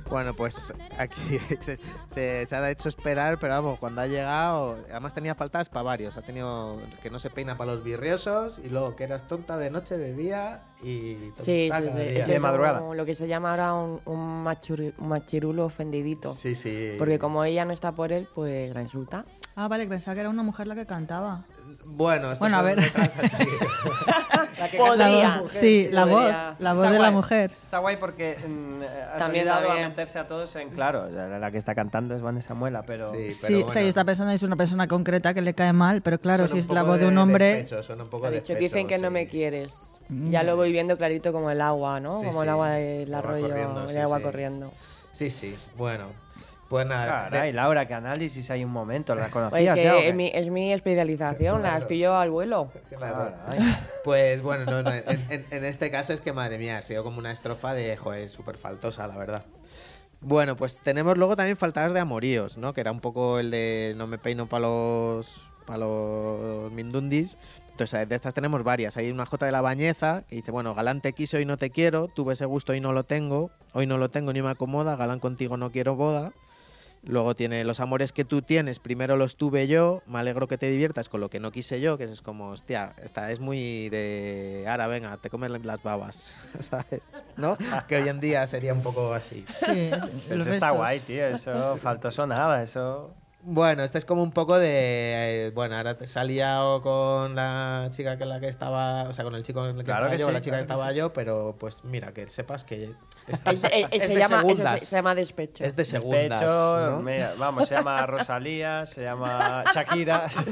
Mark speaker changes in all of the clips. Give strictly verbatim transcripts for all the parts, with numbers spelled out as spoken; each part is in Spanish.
Speaker 1: Bueno, pues aquí se, se, se ha hecho esperar, pero vamos, cuando ha llegado, además tenía faltas para varios. Ha tenido que no se peina para los virriosos y luego que eras tonta de noche, de día y tonta
Speaker 2: Sí, sí,
Speaker 1: cada
Speaker 2: sí.
Speaker 1: día.
Speaker 2: Es que
Speaker 3: de
Speaker 2: es
Speaker 3: madrugada.
Speaker 2: un- lo que se llama ahora un, un, machuru- un machirulo ofendidito.
Speaker 1: Sí, sí.
Speaker 2: Porque como ella no está por él, pues la insulta.
Speaker 4: Ah, vale, pensaba que era una mujer la que cantaba.
Speaker 1: Bueno, estas
Speaker 4: Bueno, a
Speaker 1: son
Speaker 4: ver.
Speaker 1: letras así.
Speaker 2: La que
Speaker 4: La
Speaker 2: podría.
Speaker 4: voz, sí, la voz,
Speaker 2: podría.
Speaker 4: la voz
Speaker 3: Está
Speaker 4: de la
Speaker 3: guay.
Speaker 4: mujer.
Speaker 3: Está guay porque mm, has
Speaker 2: También
Speaker 3: ayudado
Speaker 2: da
Speaker 3: a
Speaker 2: bien.
Speaker 3: meterse a todos en claro. La, la que está cantando es Vanessa Muela, pero...
Speaker 1: Sí, pero
Speaker 4: Sí,
Speaker 1: bueno.
Speaker 4: o sea, y esta persona es una persona concreta que le cae mal, pero claro,
Speaker 1: Suena
Speaker 4: si
Speaker 1: un
Speaker 4: es la
Speaker 1: poco
Speaker 4: voz de un hombre...
Speaker 1: despecho, suena un poco
Speaker 2: Ha
Speaker 1: de
Speaker 2: dicho,
Speaker 1: despecho,
Speaker 2: dicen que no
Speaker 1: sí.
Speaker 2: me quieres. Ya lo voy viendo clarito como el agua, ¿no?
Speaker 1: Sí,
Speaker 2: como
Speaker 1: sí.
Speaker 2: el agua del
Speaker 1: El agua
Speaker 2: arroyo,
Speaker 1: corriendo,
Speaker 2: el
Speaker 1: sí,
Speaker 2: agua
Speaker 1: sí.
Speaker 2: corriendo.
Speaker 1: Sí, sí, bueno. Pues nada. de-
Speaker 3: Caray, Laura, qué análisis hay un momento. ¿La
Speaker 2: Oye,
Speaker 3: conocías
Speaker 2: que
Speaker 3: ya o qué?
Speaker 2: es, mi, es mi especialización,
Speaker 1: Claro.
Speaker 2: las pillo al vuelo.
Speaker 1: Claro.
Speaker 3: Caray.
Speaker 1: Pues bueno, no, no, en, en- en este caso es que madre mía, ha sido como una estrofa de, joder, súper faltosa, la verdad. Bueno, pues tenemos luego también faltadas de amoríos, ¿no? Que era un poco el de no me peino para los, pa los mindundis. Entonces, de estas tenemos varias. Hay una J de la Bañeza que dice, bueno, galán te quise, hoy no te quiero, tuve ese gusto, hoy no lo tengo, hoy no lo tengo ni me acomoda, galán contigo no quiero boda. Luego tiene los amores que tú tienes, primero los tuve yo, me alegro que te diviertas con lo que no quise yo, que eso es como, hostia, esta es muy de, ahora venga, te comes las babas, ¿sabes? ¿No? Que hoy en día sería un poco así.
Speaker 4: Sí,
Speaker 3: Pero
Speaker 4: los
Speaker 3: eso está
Speaker 4: restos.
Speaker 3: guay, tío. Eso, faltoso nada, eso...
Speaker 1: Bueno, este es como un poco de, eh, bueno, ahora te salía o con la chica que la que estaba, o sea, con el chico con el que
Speaker 3: Claro
Speaker 1: estaba
Speaker 3: que
Speaker 1: yo,
Speaker 3: sí,
Speaker 1: o la chica
Speaker 3: claro
Speaker 1: que
Speaker 3: que
Speaker 1: estaba
Speaker 3: sí.
Speaker 1: yo, pero pues mira, que sepas que es,
Speaker 2: Es- eh, eh,
Speaker 1: es
Speaker 2: se,
Speaker 1: de
Speaker 2: llama, eso
Speaker 1: segundas.
Speaker 2: se, se llama despecho.
Speaker 1: Es de segundas,
Speaker 3: Despecho,
Speaker 1: ¿no?
Speaker 3: mira, vamos, se llama Rosalía, se llama Shakira.
Speaker 1: Sí,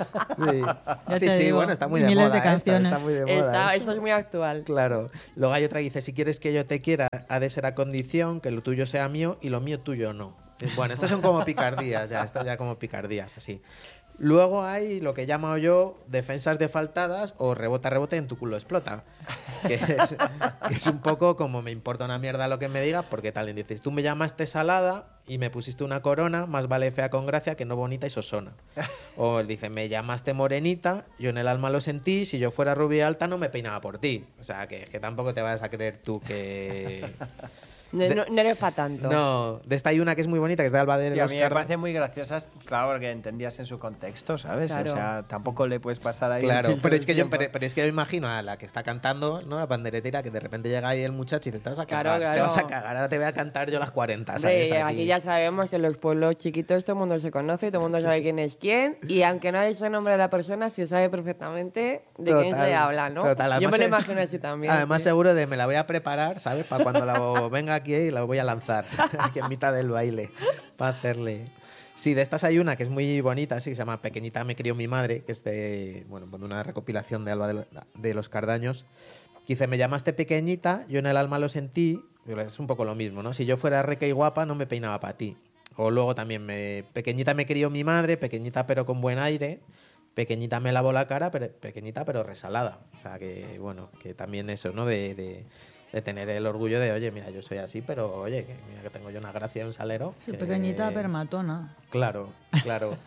Speaker 4: Ya
Speaker 1: sí,
Speaker 4: te
Speaker 1: sí,
Speaker 4: digo,
Speaker 1: bueno, está muy de
Speaker 4: miles
Speaker 1: moda.
Speaker 4: de
Speaker 1: esta,
Speaker 4: canciones.
Speaker 1: está muy de moda.
Speaker 2: Está-
Speaker 1: esta.
Speaker 2: esto es muy actual.
Speaker 1: Claro. Luego hay otra que dice, si quieres que yo te quiera, ha de ser a condición que lo tuyo sea mío y lo mío tuyo no. Bueno, estos son como picardías ya, esto ya como picardías, así. Luego hay lo que llamo yo defensas de faltadas o rebota, rebote en tu culo explota. Que es, que es un poco como me importa una mierda lo que me digas, porque tal, dices, tú me llamaste salada y me pusiste una corona, más vale fea con gracia que no bonita y sosona. O él dice, me llamaste morenita, yo en el alma lo sentí, si yo fuera rubia alta no me peinaba por ti. O sea, que, que tampoco te vas a creer tú que...
Speaker 2: No,
Speaker 1: De-
Speaker 2: no- no eres para tanto.
Speaker 1: No, de esta hay una que es muy bonita, que es de Alba de
Speaker 3: Y a
Speaker 1: los
Speaker 3: mí me
Speaker 1: Carda-
Speaker 3: parece muy graciosas, claro, porque entendías en su contexto, ¿sabes?
Speaker 2: Claro.
Speaker 3: O sea, tampoco le puedes pasar ahí. el
Speaker 1: Claro,
Speaker 3: filtro
Speaker 1: pero es
Speaker 3: del
Speaker 1: que yo
Speaker 3: tiempo.
Speaker 1: pero, pero es que yo imagino a la que está cantando, ¿no? La panderetera, que de repente llega ahí el muchacho y dice, te vas a
Speaker 2: Claro,
Speaker 1: cagar, te
Speaker 2: claro.
Speaker 1: vas a cagar, ahora te voy a cantar yo las cuarenta,
Speaker 2: Hombre,
Speaker 1: ¿sabes?
Speaker 2: aquí. ya sabemos que en los pueblos chiquitos todo el mundo se conoce, todo el mundo sabe quién es quién, y aunque no haya el nombre de la persona, se sabe perfectamente de quién
Speaker 1: Total,
Speaker 2: se habla, ¿no?
Speaker 1: total.
Speaker 2: Yo
Speaker 1: Además,
Speaker 2: me lo
Speaker 1: eh,
Speaker 2: imagino así también.
Speaker 1: Además,
Speaker 2: sí.
Speaker 1: seguro de me la voy a preparar, ¿sabes? Para cuando la venga aquí y la voy a lanzar aquí en mitad del baile, para hacerle... Sí, de estas hay una que es muy bonita, sí, que se llama Pequeñita me crió mi madre, que es de, bueno, de una recopilación de Alba de, lo- de los Cardaños, que dice, me llamaste pequeñita, yo en el alma lo sentí, es un poco lo mismo, ¿no? Si yo fuera rica y guapa, no me peinaba para ti. O luego también, me, pequeñita me crió mi madre, pequeñita pero con buen aire, pequeñita me lavó la cara, pero, pequeñita pero resalada. O sea, que bueno, que también eso, ¿no? De, de, de tener el orgullo de, oye, mira, yo soy así, pero oye, que mira que tengo yo una gracia y un salero.
Speaker 4: Sí,
Speaker 1: que-
Speaker 4: pequeñita pero matona.
Speaker 1: Claro, claro.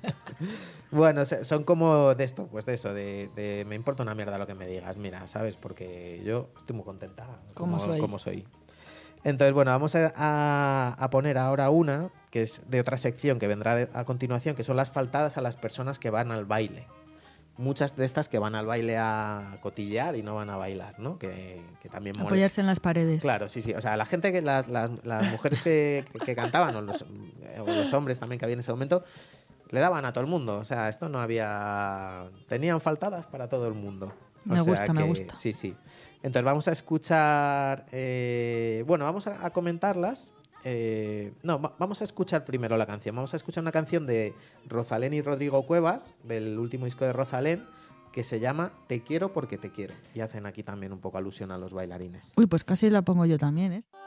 Speaker 1: Bueno, se- son como de esto, pues de eso, de, de me importa una mierda lo que me digas, mira, ¿sabes? Porque yo estoy muy contenta
Speaker 4: Como soy.
Speaker 1: como soy. Entonces, bueno, vamos a, a- a poner ahora una que es de otra sección que vendrá de- a continuación, que son las faltadas a las personas que van al baile. Muchas de estas que van al baile a cotillear y no van a bailar, ¿no? Que, que también mola.
Speaker 4: Apoyarse en las paredes.
Speaker 1: Claro, sí, sí. O sea, la gente, que las, las, las mujeres que, que cantaban, o los, o los hombres también que había en ese momento, le daban a todo el mundo. O sea, esto no había... Tenían faltadas para todo el mundo. O
Speaker 4: Me
Speaker 1: sea
Speaker 4: gusta, me
Speaker 1: que-
Speaker 4: gusta.
Speaker 1: Sí, sí. Entonces vamos a escuchar... eh, bueno, vamos a, a comentarlas. Eh, no, va- vamos a escuchar primero la canción. Vamos a escuchar una canción de Rosalén y Rodrigo Cuevas, del último disco de Rosalén, que se llama Te quiero porque te quiero. Y hacen aquí también un poco alusión a los bailarines.
Speaker 4: Uy, pues casi la pongo yo también, ¿eh?